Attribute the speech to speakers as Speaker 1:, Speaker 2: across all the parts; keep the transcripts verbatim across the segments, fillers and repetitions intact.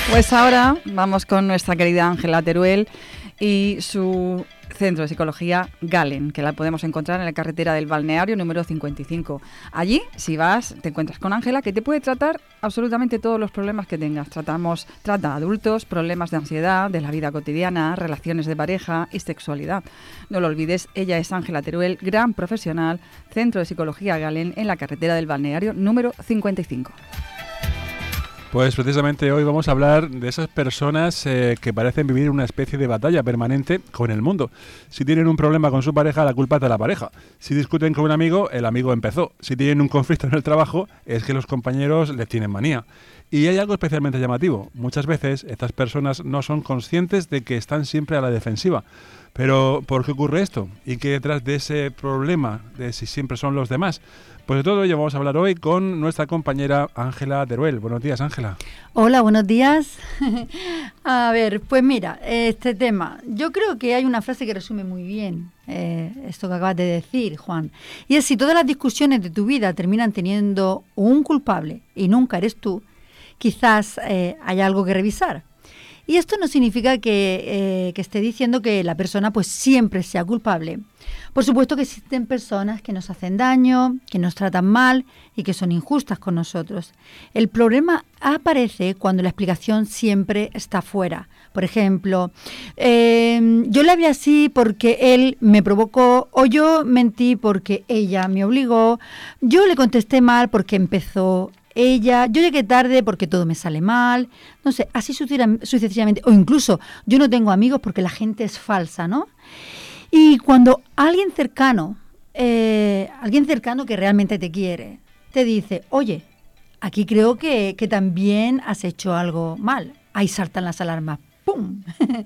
Speaker 1: Pues ahora vamos con nuestra querida Ángela Teruel y su centro de psicología Galen, que la podemos encontrar en la carretera del Balneario número cincuenta y cinco. Allí, si vas, te encuentras con Ángela, que te puede tratar absolutamente todos los problemas que tengas. Tratamos, trata a adultos, problemas de ansiedad, de la vida cotidiana, relaciones de pareja y sexualidad. No lo olvides, ella es Ángela Teruel, gran profesional, centro de psicología Galen, en la carretera del Balneario número cincuenta y cinco.
Speaker 2: Pues precisamente hoy vamos a hablar de esas personas eh, que parecen vivir una especie de batalla permanente con el mundo. Si tienen un problema con su pareja, la culpa es de la pareja. Si discuten con un amigo, el amigo empezó. Si tienen un conflicto en el trabajo, es que los compañeros les tienen manía. Y hay algo especialmente llamativo. Muchas veces estas personas no son conscientes de que están siempre a la defensiva. Pero, ¿por qué ocurre esto? ¿Y qué detrás de ese problema de si siempre son los demás? Pues de todo ello vamos a hablar hoy con nuestra compañera Ángela Teruel. Buenos días, Ángela.
Speaker 3: Hola, buenos días. A ver, pues mira, este tema, yo creo que hay una frase que resume muy bien eh, esto que acabas de decir, Juan. Y es: si todas las discusiones de tu vida terminan teniendo un culpable y nunca eres tú, quizás eh, haya algo que revisar. Y esto no significa que, eh, que esté diciendo que la persona pues siempre sea culpable. Por supuesto que existen personas que nos hacen daño, que nos tratan mal y que son injustas con nosotros. El problema aparece cuando la explicación siempre está fuera. Por ejemplo, eh, yo le hablé así porque él me provocó, o yo mentí porque ella me obligó, yo le contesté mal porque empezó ella, yo llegué tarde porque todo me sale mal, no sé, así sucesivamente. O incluso, yo no tengo amigos porque la gente es falsa, ¿no? Y cuando alguien cercano, eh, alguien cercano que realmente te quiere, te dice: oye, aquí creo que, que también has hecho algo mal, ahí saltan las alarmas, ¡pum!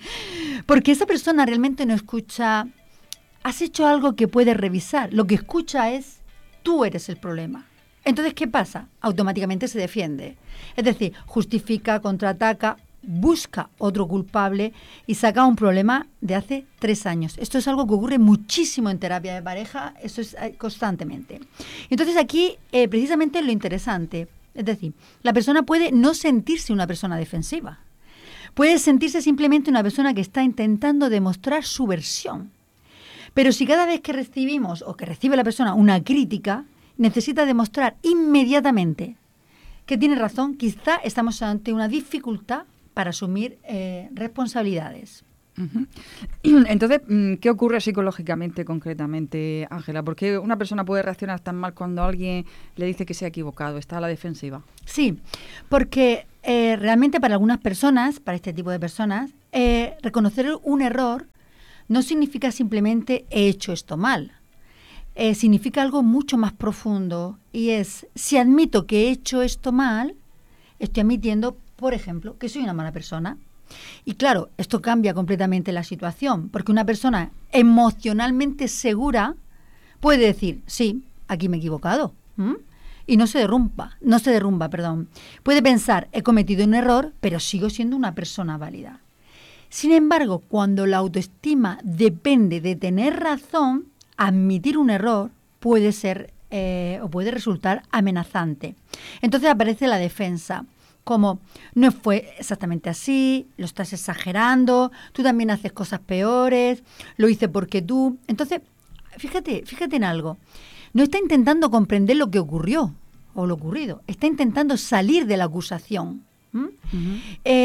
Speaker 3: Porque esa persona realmente no escucha, has hecho algo que puedes revisar, lo que escucha es: tú eres el problema. Entonces, ¿qué pasa? Automáticamente se defiende. Es decir, justifica, contraataca, busca otro culpable y saca un problema de hace tres años. Esto es algo que ocurre muchísimo en terapia de pareja, eso es constantemente. Entonces aquí, eh, precisamente lo interesante, es decir, la persona puede no sentirse una persona defensiva. Puede sentirse simplemente una persona que está intentando demostrar su versión. Pero si cada vez que recibimos o que recibe la persona una crítica, necesita demostrar inmediatamente que tiene razón, quizá estamos ante una dificultad para asumir eh, responsabilidades.
Speaker 1: Uh-huh. Entonces, ¿qué ocurre psicológicamente, concretamente, Ángela? ¿Por qué una persona puede reaccionar tan mal cuando alguien le dice que se ha equivocado, está a la defensiva?
Speaker 3: Sí, porque eh, realmente para algunas personas, para este tipo de personas, eh, reconocer un error no significa simplemente he hecho esto mal. Eh, significa algo mucho más profundo, y es: si admito que he hecho esto mal, estoy admitiendo, por ejemplo, que soy una mala persona. Y claro, esto cambia completamente la situación, porque una persona emocionalmente segura puede decir: sí, aquí me he equivocado, ¿Mm? y no se derrumba, no se derrumba, perdón. Puede pensar: he cometido un error, pero sigo siendo una persona válida. Sin embargo, cuando la autoestima depende de tener razón, admitir un error puede ser eh, o puede resultar amenazante. Entonces aparece la defensa, como: no fue exactamente así, lo estás exagerando, tú también haces cosas peores, lo hice porque tú. Entonces, fíjate, fíjate en algo. No está intentando comprender lo que ocurrió o lo ocurrido, está intentando salir de la acusación. ¿Mm? Uh-huh.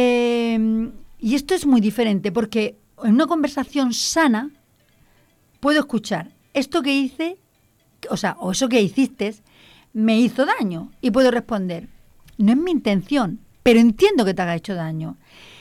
Speaker 3: Eh, y esto es muy diferente, porque en una conversación sana puedo escuchar: esto que hice, o sea, o eso que hiciste, me hizo daño. Y puedo responder: no es mi intención, pero entiendo que te haga hecho daño.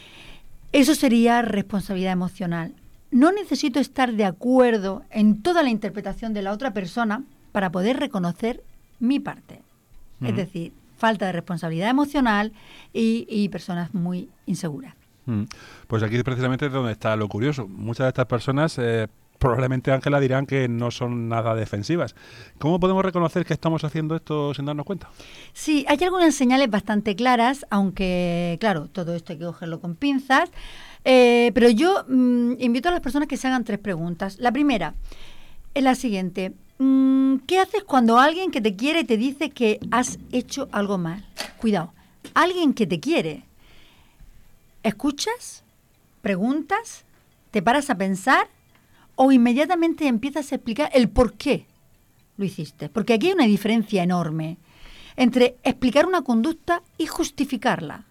Speaker 3: Eso sería responsabilidad emocional. No necesito estar de acuerdo en toda la interpretación de la otra persona para poder reconocer mi parte. Mm. Es decir, falta de responsabilidad emocional y, y personas muy inseguras.
Speaker 2: Mm. Pues aquí precisamente es donde está lo curioso. Muchas de estas personas Eh probablemente, Ángela, dirán que no son nada defensivas. ¿Cómo podemos reconocer que estamos haciendo esto sin darnos cuenta?
Speaker 3: Sí, hay algunas señales bastante claras, aunque, claro, todo esto hay que cogerlo con pinzas. Eh, pero yo mmm, invito a las personas que se hagan tres preguntas. La primera es la siguiente. Mmm, ¿Qué haces cuando alguien que te quiere te dice que has hecho algo mal? Cuidado, alguien que te quiere. ¿Escuchas? ¿Preguntas? ¿Te paras a pensar? ¿O inmediatamente empiezas a explicar el por qué lo hiciste? Porque aquí hay una diferencia enorme entre explicar una conducta y justificarla.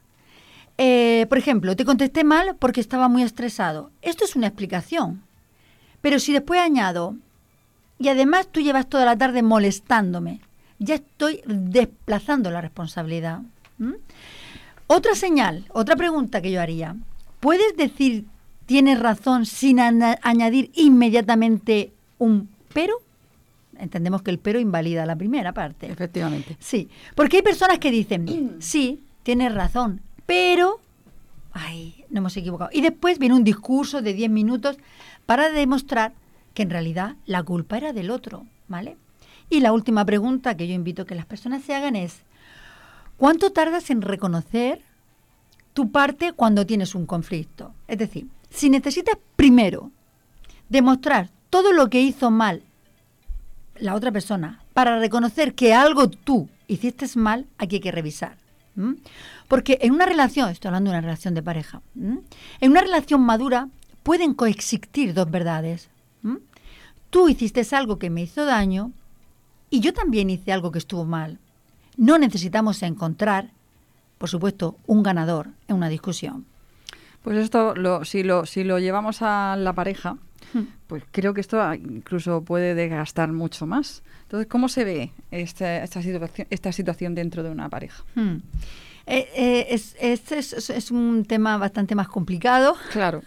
Speaker 3: Eh, por ejemplo, te contesté mal porque estaba muy estresado. Esto es una explicación. Pero si después añado, y además tú llevas toda la tarde molestándome, ya estoy desplazando la responsabilidad. ¿Mm? Otra señal, otra pregunta que yo haría. ¿Puedes decir tienes razón sin ana- añadir inmediatamente un pero? Entendemos que el pero invalida la primera parte.
Speaker 1: Efectivamente.
Speaker 3: Sí, porque hay personas que dicen, sí, tienes razón, pero, ay, no hemos equivocado. Y después viene un discurso de diez minutos para demostrar que en realidad la culpa era del otro, ¿vale? Y la última pregunta que yo invito a que las personas se hagan es, ¿cuánto tardas en reconocer tu parte cuando tienes un conflicto? Es decir, si necesitas primero demostrar todo lo que hizo mal la otra persona para reconocer que algo tú hiciste mal, aquí hay que revisar. ¿m? Porque en una relación, estoy hablando de una relación de pareja, ¿m? en una relación madura pueden coexistir dos verdades. ¿m? Tú hiciste algo que me hizo daño y yo también hice algo que estuvo mal. No necesitamos encontrar, por supuesto, un ganador en una discusión.
Speaker 1: Pues esto, lo, si, lo, si lo llevamos a la pareja, pues creo que esto incluso puede desgastar mucho más. Entonces, ¿cómo se ve esta, esta, situación, esta situación dentro de una pareja?
Speaker 3: Hmm. Eh, eh, es, es, es, es un tema bastante más complicado.
Speaker 1: Claro,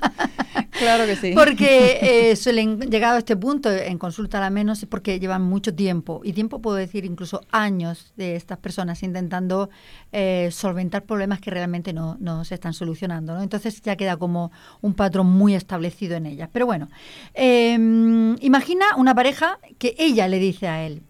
Speaker 1: claro que sí.
Speaker 3: Porque eh, suelen, llegado a este punto, en consulta a la menos, es porque llevan mucho tiempo, y tiempo puedo decir incluso años de estas personas intentando eh, solventar problemas que realmente no, no se están solucionando, ¿no? Entonces ya queda como un patrón muy establecido en ellas. Pero bueno, eh, imagina una pareja que ella le dice a él,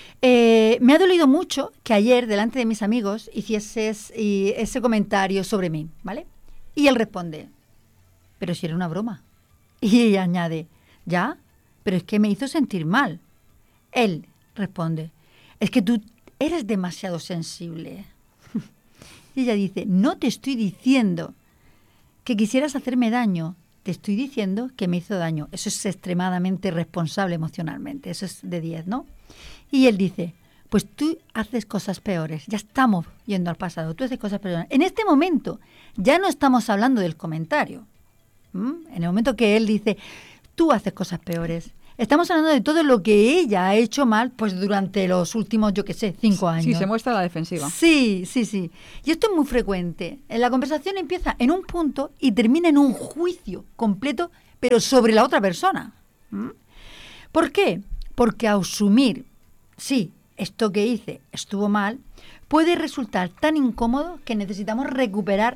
Speaker 3: Eh, me ha dolido mucho que ayer, delante de mis amigos, hicieses y ese comentario sobre mí, ¿vale? Y él responde, pero si era una broma. Y ella añade, ya, pero es que me hizo sentir mal. Él responde, es que tú eres demasiado sensible. Y ella dice, no te estoy diciendo que quisieras hacerme daño, te estoy diciendo que me hizo daño. Eso es extremadamente responsable emocionalmente, eso es de diez, ¿no? Y él dice, pues tú haces cosas peores, ya estamos yendo al pasado, tú haces cosas peores. En este momento ya no estamos hablando del comentario. ¿Mm? En el momento que él dice, tú haces cosas peores, estamos hablando de todo lo que ella ha hecho mal pues durante los últimos, yo qué sé, cinco años.
Speaker 1: Sí, se muestra la defensiva.
Speaker 3: Sí, sí, sí. Y esto es muy frecuente. La conversación empieza en un punto y termina en un juicio completo, pero sobre la otra persona. ¿Mm? ¿Por qué? Porque asumir sí, esto que hice estuvo mal, puede resultar tan incómodo que necesitamos recuperar